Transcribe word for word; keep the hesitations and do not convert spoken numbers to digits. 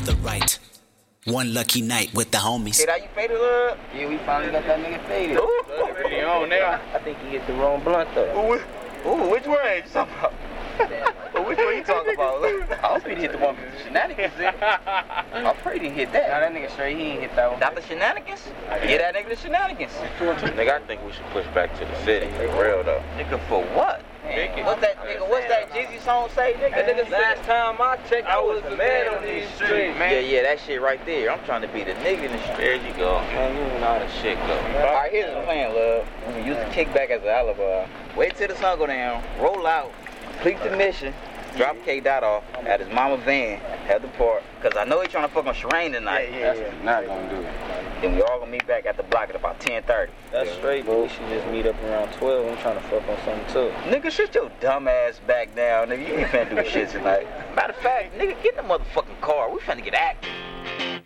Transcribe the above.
the right. One lucky night with the homies. Hey, that you faded up? Yeah, we finally got that nigga faded. Ooh. Really on there. I think he hit the wrong blunt though. Ooh, ooh, which one you talking about? Well, which one you talking about? I was pretty hit the one with the shenanigans in. I'm pretty hit that. Nah, that nigga straight, he ain't hit that one. Not the shenanigans? Get that nigga the shenanigans. Nigga, I think we should push back to the city. For real though. Nigga, for what? Man, What's that nigga? What's that Jeezy song say, nigga? Nigga, last time I checked, I was the man on these streets, man. Yeah, yeah, that shit right there. I'm trying to be the nigga in the street. There you go. Man, you know how That shit go. All right, here's the plan, love. We're gonna use the kickback as an alibi. Wait till the sun go down, roll out, complete the mission, drop K Dot off at his mama van, have the park. Cause I know he trying to fuck on Sherane tonight. Yeah, yeah, yeah. Not gonna do it. Then we all gonna meet back at the block at about ten thirty. That's straight, but we should just meet up around twelve. I'm trying to fuck on something too. Nigga, shut your dumb ass back down, nigga. You ain't finna do shit tonight. Matter of fact, nigga, get in the motherfucking car. We finna get active.